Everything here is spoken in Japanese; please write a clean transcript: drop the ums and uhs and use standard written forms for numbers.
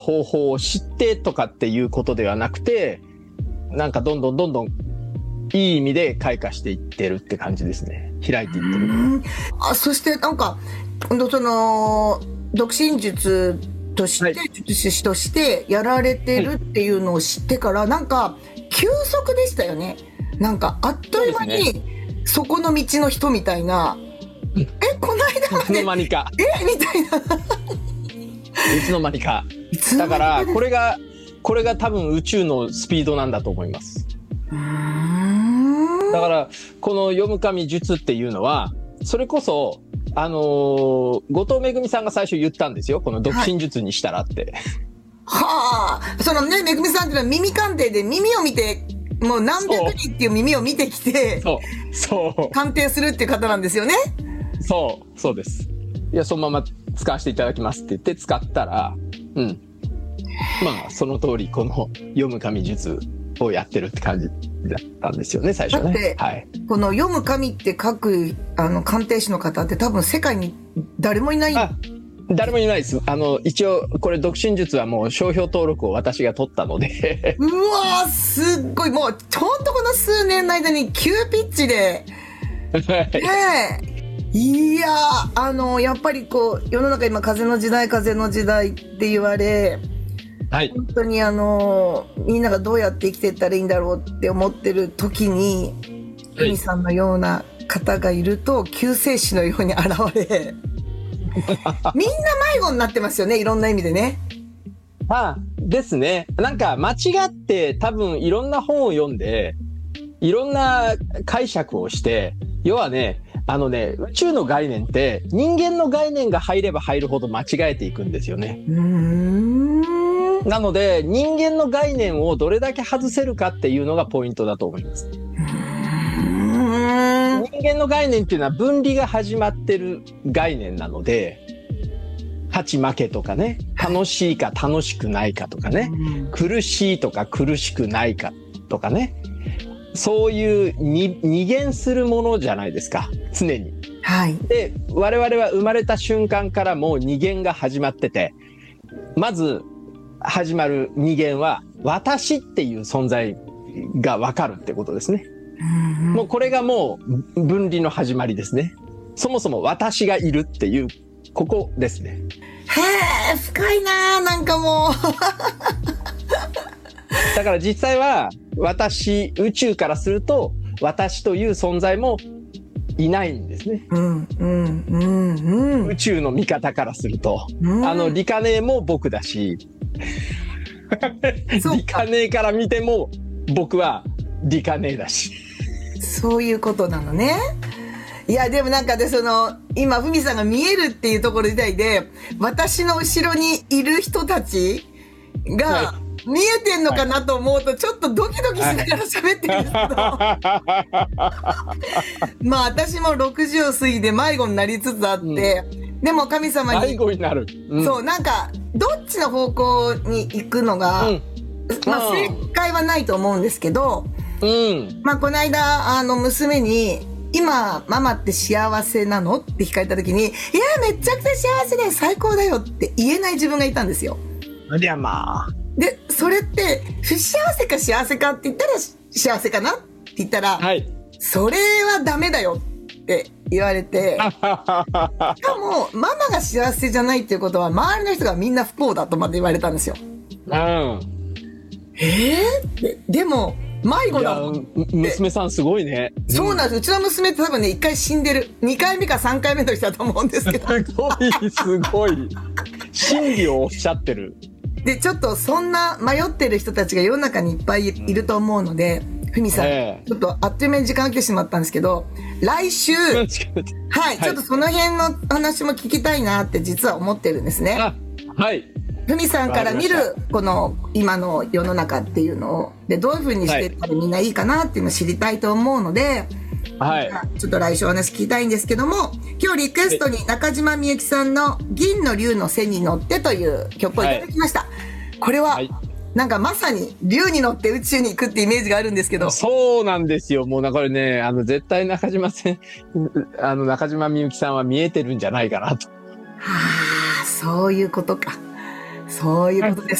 方法を知ってとかっていうことではなくて、なんかどんどんいい意味で開花していってるって感じですね。開いていってる。 そしてなんかその読心術として、術師としてやられてるっていうのを知ってから、なんか急速でしたよね。なんかあっという間にそこの道の人みたいな、この間までいつの間にかみたいな。 いつの間にか。だからこれが多分宇宙のスピードなんだと思います。だからこの読む神術っていうのは、それこそ後藤めぐみさんが最初言ったんですよ。この読心術にしたらって。 はあ、そのね、めぐみさんっていうのは耳鑑定で耳を見て、もう何百人っていう耳を見てきて、そう鑑定するっていう方なんですよね。 そうです。いや、そのまま使わせていただきますって言って使ったら、まあその通りこの読む神術をやってるって感じだったんですよね、最初ね。 だってこの読む神って書く鑑定士の方って多分世界に誰もいない。 誰もいないです。一応これ読心術はもう商標登録を私が取ったのでうわー、すっごい、もうほんとこの数年の間に急ピッチでいやー、やっぱりこう世の中今風の時代って言われ、本当にみんながどうやって生きていったらいいんだろうって思ってる時に、ふみさんのような方がいると救世主のように現れみんな迷子になってますよね、いろんな意味でね。 ですね。なんか間違って多分いろんな本を読んでいろんな解釈をして、要はね、宇宙の概念って人間の概念が入れば入るほど間違えていくんですよね。なので人間の概念をどれだけ外せるかっていうのがポイントだと思います。人間の概念っていうのは分離が始まってる概念なので、勝ち負けとかね、楽しいか楽しくないかとかね、苦しいとか苦しくないかとかね、そういう二元するものじゃないですか、常に。で、我々は生まれた瞬間からもう二元が始まってて、まず始まる二元は私っていう存在が分かるってことですね。もうこれがもう分離の始まりですね。そもそも私がいるっていうここですね。 へー、深いなー、なんかもうだから実際は宇宙からすると私という存在もいないんですね。宇宙の見方からすると、リカネも僕だしリカネから見ても僕はリカネだし、 そういうことなのね。いや、でもなんかで今ふみさんが見えるっていうところ自体で、私の後ろにいる人たちが見えてんのかなと思うと、ちょっとドキドキしながら喋ってるんですけどまあ私も60を過ぎて迷子になりつつあって、でも神様に迷子になる、 そうなんかどっちの方向に行くのが、まあ正解はないと思うんですけど、まあこの間娘に今ママって幸せなのって聞かれた時に、いやめちゃくちゃ幸せで最高だよって言えない自分がいたんですよ。 いやまあでそれって不幸せか幸せかって言ったら幸せかなって言ったら、それはダメだよって言われてしかもママが幸せじゃないっていうことは周りの人がみんな不幸だとまで言われたんですよ。でも迷子だもん。 娘さんすごいね。 そうなんです。うちの娘って多分ね1回死んでる、2回目か3回目の人だと思うんですけどすごい真理をおっしゃってる。 でちょっとそんな迷ってる人たちが世の中にいっぱいいると思うので、ふみさん、ちょっとあっという間に時間が来てしまったんですけど、来週ちょっとその辺の話も聞きたいなって実は思ってるんですね。ふみさんから見るこの今の世の中っていうのをでどういう風にしていったらみんないいかなっていうのを知りたいと思うので、ちょっと来週お話聞きたいんですけども、今日リクエストに中島みゆきさんの銀の竜の背に乗ってという曲をいただきました。これはなんかまさに竜に乗って宇宙に行くってイメージがあるんですけど。 そうなんですよ。もうこれね、絶対中島みゆきさんは見えてるんじゃないかなと。 そういうことか。 そういうことです